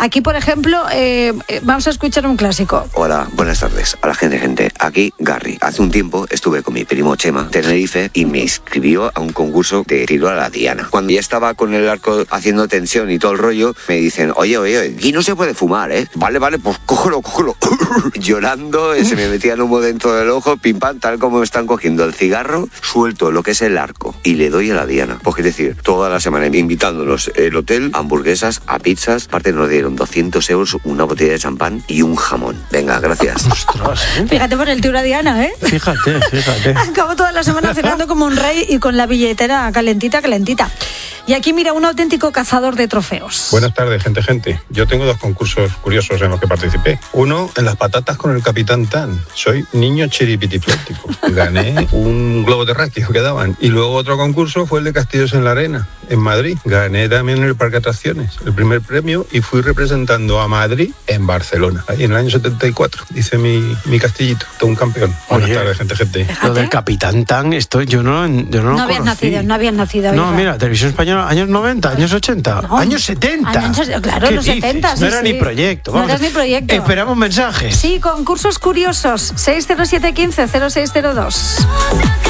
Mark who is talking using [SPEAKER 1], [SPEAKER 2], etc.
[SPEAKER 1] Aquí, por ejemplo, vamos a escuchar un clásico.
[SPEAKER 2] Hola, buenas tardes a la gente. Aquí Gary. Hace un tiempo estuve con mi primo Chema en Tenerife y me inscribió a un concurso de tiro a la diana. Cuando ya estaba con el arco haciendo tensión y todo el rollo, me dicen, oye, aquí no se puede fumar, ¿eh? Vale, pues cógelo. Llorando, se me metía el humo dentro del ojo, pim pam, tal como me están cogiendo el cigarro, suelto lo que es el arco y le doy a la diana. Pues es decir, toda la semana invitándonos el hotel, hamburguesas, a pizzas, aparte nos dieron 200 euros, una botella de champán y un jamón. Venga, gracias.
[SPEAKER 3] Ostras,
[SPEAKER 1] Fíjate por el tiro a Diana, ¿eh?
[SPEAKER 3] Fíjate.
[SPEAKER 1] Acabo toda la semana cenando como un rey y con la billetera calentita. Y aquí mira, un auténtico cazador de trofeos.
[SPEAKER 4] Buenas tardes, gente. Yo tengo 2 concursos curiosos en los que participé. Uno, en las patatas con el Capitán Tan. Soy niño chiripitiplático. Gané un globo terráqueo que daban. Y luego otro concurso fue el de Castillos en la Arena, en Madrid. Gané también en el Parque Atracciones el primer premio y fui representando a Madrid en Barcelona. Ahí en el año 74, dice mi castillito. Todo un campeón. Buenas tardes, gente.
[SPEAKER 3] Lo del Capitán Tan, esto yo no lo
[SPEAKER 1] habías
[SPEAKER 3] conocí.
[SPEAKER 1] nacido, no habías nacido.
[SPEAKER 3] No, mira, Televisión Española, años 90, años 80,
[SPEAKER 1] No.
[SPEAKER 3] años 70.
[SPEAKER 1] Claro,
[SPEAKER 3] ¿Qué
[SPEAKER 1] los
[SPEAKER 3] dices?
[SPEAKER 1] 70, sí,
[SPEAKER 3] No era
[SPEAKER 1] sí.
[SPEAKER 3] ni proyecto.
[SPEAKER 1] No era ni proyecto.
[SPEAKER 3] Esperamos mensajes.
[SPEAKER 1] Sí, concursos curiosos. 60715 0602.